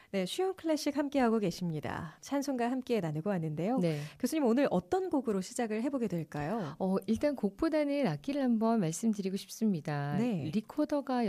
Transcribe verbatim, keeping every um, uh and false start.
네, 쉬운 클래식 함께하고 계십니다. 찬송가 함께 나누고 왔는데요. 네. 교수님 오늘 어떤 곡으로 시작을 해보게 될까요? 어, 일단 곡보다는 악기를 한번 말씀드리고 싶습니다. 네. 리코더가